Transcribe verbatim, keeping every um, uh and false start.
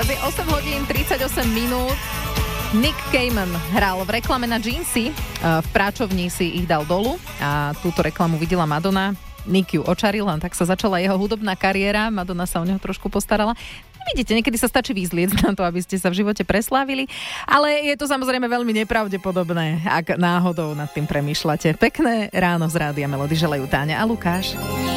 Teraz je osem hodín tridsaťosem minút. Nick Cayman hral v reklame na džínsy, v práčovni si ich dal dolu a túto reklamu videla Madonna. Nick ju očaril, len tak sa začala jeho hudobná kariéra, Madonna sa o neho trošku postarala. Vidíte, niekedy sa stačí vyzliecť na to, aby ste sa v živote preslávili, ale je to samozrejme veľmi nepravdepodobné, ak náhodou nad tým premýšľate. Pekné ráno z Rádia Melody želajú Táňa a Lukáš.